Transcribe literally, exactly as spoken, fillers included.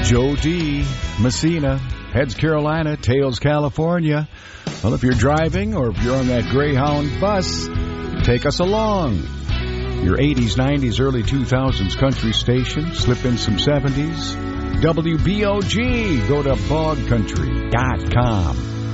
Joe D, Messina, Heads Carolina, Tails California. Well, if you're driving or if you're on that Greyhound bus, take us along. Your eighties, nineties, early two thousands country station. Slip in some seventies. W B O G. Go to bog country dot com.